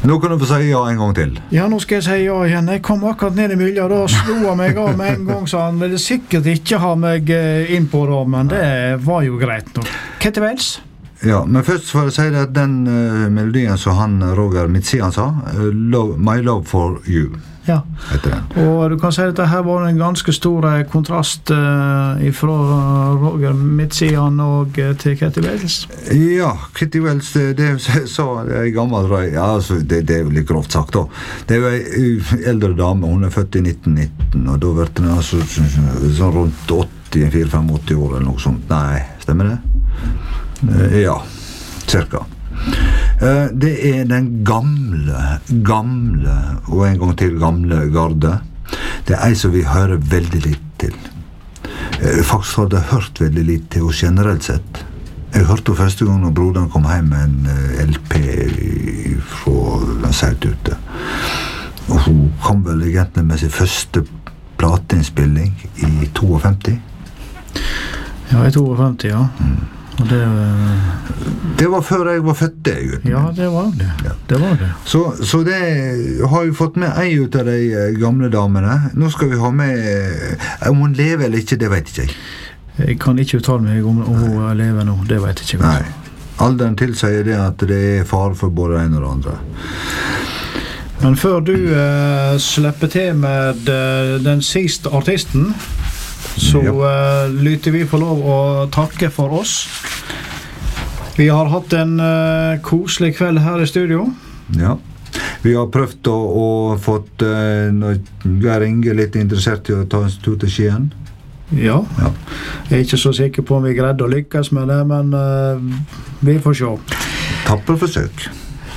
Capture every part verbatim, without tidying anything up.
Nå kan du få si ja en gang til. Ja, nå skal jeg si ja igjen. Jeg kom akkurat ned i miljøet, da slo han meg av med en gang, så han ville sikkert ikke ha meg inn på det, men det var jo greit nå. Ketil Wels? Ja, men først får jeg si det at den uh, melodien som han, Roger Midtsian sa, uh, love, My Love for You. Ja, heter den. Og du kan si at dette var en ganske stor kontrast uh, fra Roger Midtsian og uh, til Ketil Wels. Ja, Ketil Wels, det, det sa det er gammel røy. Ja, altså, det, det er jo litt grovt sagt da. Det er jo en eldre dame, hun er født i nitten nitten, og da ble den altså sånn rundt åtti, fire til fem-åtti år eller noe sånt. Nei, stemmer det? Uh, ja, cirka. Uh, det er den gamle, gamle, og en gang til gamle garde. Det er en som vi hører veldig litt til. Uh, faktisk hadde jeg hørt veldig litt til, og generelt sett. Jeg hørte henne første gang når broderen kom hjem med en uh, L P fra Sautute. Og hun kom vel egentlig med sin første plateinnspilling i femtito. Ja, i femtito, ja. Mm. Og det, det var før jeg var født, egentlig. Ja, det var det. Ja. Det var det. Så, så det har vi fått med en ut av de gamle damene. Nå skal vi ha med... Om hun lever eller ikke, det vet ikke jeg. Jeg kan ikke uttale meg om hun lever nå, det vet jeg ikke. Nei. Alderen tilsier det at det er fare for både en og andre. Men før du uh, slipper til med uh, den siste artisten, så uh, lyter vi på lov å takke for oss. Vi har hatt en uh, koselig kveld her i studio. Ja, vi har prøvd å, å fått uh, Geir Inge litt interessert i å ta en tur til Skien. Ja. ja, jeg er ikke så sikker på om vi greide å lykkes med det, men uh, vi får se. Tapper forsøk.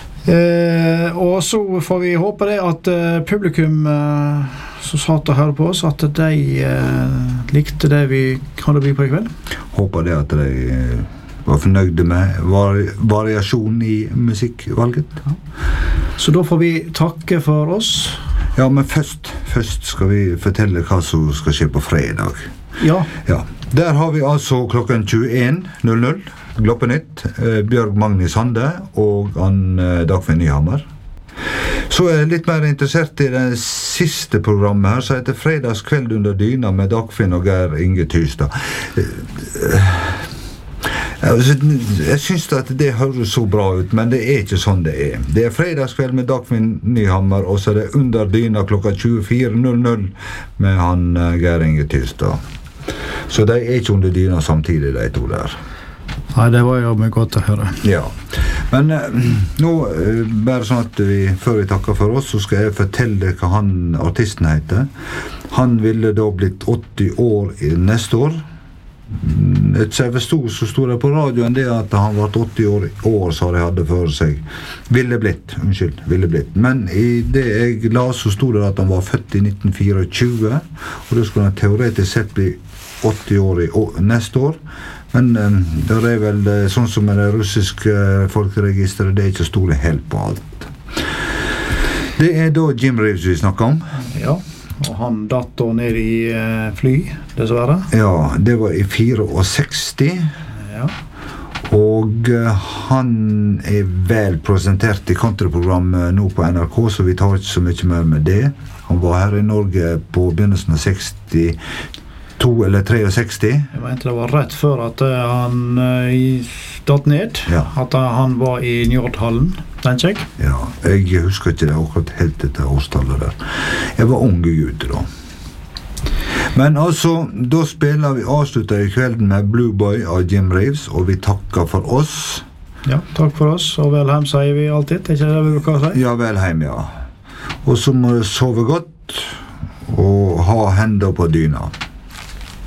Uh, og så får vi håpe det at uh, publikum uh, som satt og hørte på oss, at de uh, likte det vi hadde by på i kveld. Håper det at de uh, var fornøyde med vari variasjon i musikkvalget. Ja. Så da får vi takke for oss. Ja, men først, først skal vi fortelle hva som skal skje på fredag. Ja. Ja. Der har vi altså klokken tjueen null null Gloppenytt, eh, Bjørg Magnus Hande og han eh, Dagfinn Nyhammer. Så er jeg litt mer interessert i det siste programmet her, så heter Fredagskveld under dyna med Dagfinn og Geir Inge Tystad. Jeg synes at det høres så bra ut, men det er ikke sånn det er. Det er Fredagskveld med Dagfinn Nyhammer, og så er det under dyna klokka tjuefire null null med han Geir Inge Tystad. Så de er ikke under dyna samtidig, de to der. Nei, det var jo med godt å høre. Ja, men uh, nå, uh, bare sånn at vi, før vi takker for oss, så skal jeg fortelle hva han artisten heter. Han ville da blitt åtti år i neste år. Et jeg forstod, så stod det på radioen det at han var åtti år i år, så de hadde for seg. Ville blitt, unnskyld, ville blitt. Men i det jeg la, så stod det at han var født i nitten tjuefire, og da skulle han teoretisk sett bli åtti år i år, neste år. Men um, det er vel sånn som med det russiske folkeregisteret, det er ikke store held på alt. Det er da Jim Reeves vi snakker om. Ja, og han datt da ned i uh, fly, dessverre. Ja, det var i sekstifire. Ja. Og uh, han er vel presentert i countryprogrammet nå på N R K, så vi tar ikke så mye mer med det. Han var her i Norge på begynnelsen av seksti to eller seksti. Jeg mente det var rett før at uh, han uh, datt ned, ja. At uh, han var i Njordhallen, den kjekk. Ja, jeg husker ikke det akkurat helt etter årstallet der. Jeg var unge gutt da. Men altså, da spiller vi avsluttet i kvelden med Blue Boy av Jim Reeves, og vi takker for oss. Ja, takk for oss, og velheim sier vi alltid, ikke det vi bruker å si? Ja, velheim, ja. Og så må du sove godt, og ha hender på dyna.